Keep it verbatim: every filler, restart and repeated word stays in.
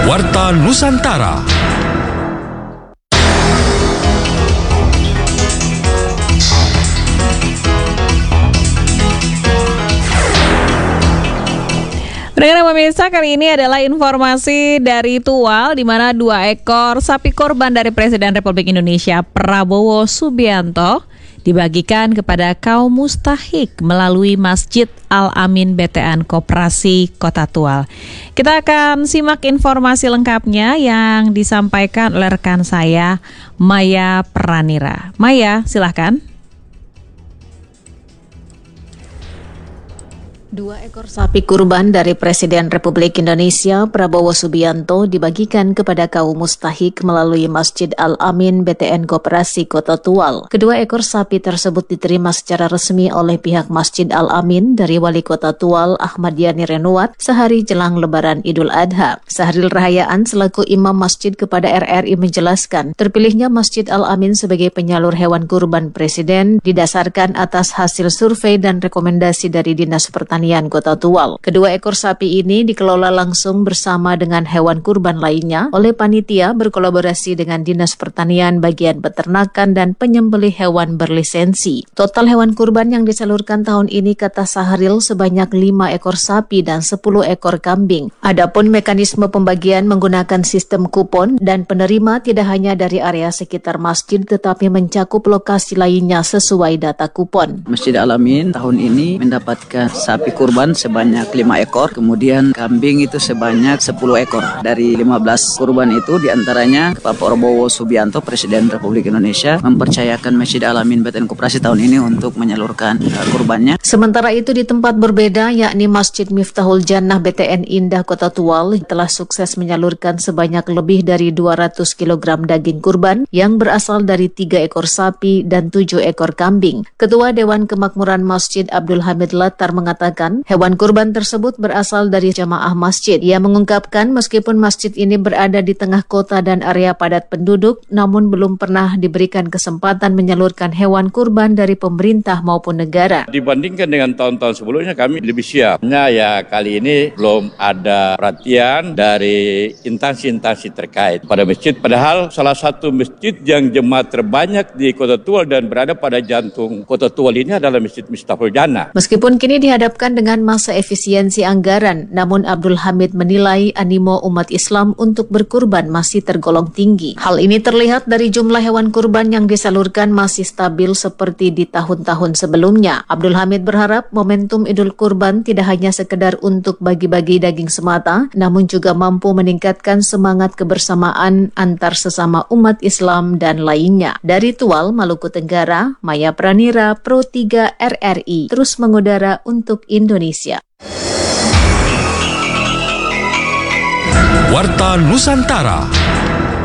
Warta Nusantara. Pendengar pemirsa, kali ini adalah informasi dari Tual, di mana dua ekor sapi korban dari Presiden Republik Indonesia Prabowo Subianto dibagikan kepada kaum mustahik melalui Masjid Al-Amin B T N Koperasi Kota Tual. Kita akan simak informasi lengkapnya yang disampaikan oleh rekan saya, Maya Pranira. Maya, silahkan. Dua ekor sapi kurban dari Presiden Republik Indonesia Prabowo Subianto dibagikan kepada kaum mustahik melalui Masjid Al-Amin B T N Koperasi Kota Tual. Kedua ekor sapi tersebut diterima secara resmi oleh pihak Masjid Al-Amin dari Wali Kota Tual Ahmad Yani Renuat sehari jelang Lebaran Idul Adha. Sahril Rahayaan selaku Imam Masjid kepada R R I menjelaskan, terpilihnya Masjid Al-Amin sebagai penyalur hewan kurban Presiden didasarkan atas hasil survei dan rekomendasi dari Dinas Pertanian Kota Tual. Kedua ekor sapi ini dikelola langsung bersama dengan hewan kurban lainnya oleh panitia berkolaborasi dengan Dinas Pertanian bagian peternakan dan penyembelih hewan berlisensi. Total hewan kurban yang disalurkan tahun ini kata Sahril sebanyak lima ekor sapi dan sepuluh ekor kambing. Adapun mekanisme pembagian menggunakan sistem kupon dan penerima tidak hanya dari area sekitar masjid tetapi mencakup lokasi lainnya sesuai data kupon. Masjid Al-Amin tahun ini mendapatkan sapi kurban sebanyak lima ekor, kemudian kambing itu sebanyak sepuluh ekor. Dari lima belas kurban itu diantaranya Pak Prabowo Subianto, Presiden Republik Indonesia, mempercayakan Masjid Al-Amin B T N Koperasi tahun ini untuk menyalurkan uh, kurbannya. Sementara itu di tempat berbeda, yakni Masjid Miftahul Jannah B T N Indah Kota Tual telah sukses menyalurkan sebanyak lebih dari dua ratus kilogram daging kurban yang berasal dari tiga ekor sapi dan tujuh ekor kambing. Ketua Dewan Kemakmuran Masjid Abdul Hamid Latar mengatakan hewan kurban tersebut berasal dari jamaah masjid. Ia mengungkapkan meskipun masjid ini berada di tengah kota dan area padat penduduk, namun belum pernah diberikan kesempatan menyalurkan hewan kurban dari pemerintah maupun negara. Dibandingkan dengan tahun-tahun sebelumnya kami lebih siap. Nah ya kali ini belum ada perhatian dari instansi-instansi terkait pada masjid. Padahal salah satu masjid yang jemaat terbanyak di Kota Tual dan berada pada jantung Kota Tual ini adalah Masjid Miftahul Jannah. Meskipun kini dihadapkan dengan masa efisiensi anggaran, namun Abdul Hamid menilai animo umat Islam untuk berkurban masih tergolong tinggi. Hal ini terlihat dari jumlah hewan kurban yang disalurkan masih stabil seperti di tahun-tahun sebelumnya. Abdul Hamid berharap momentum Idul Kurban tidak hanya sekedar untuk bagi-bagi daging semata, namun juga mampu meningkatkan semangat kebersamaan antar sesama umat Islam dan lainnya. Dari Tual, Maluku Tenggara, Maya Pranira, Pro tiga R R I, terus mengudara untuk Indonesia. Warta Nusantara.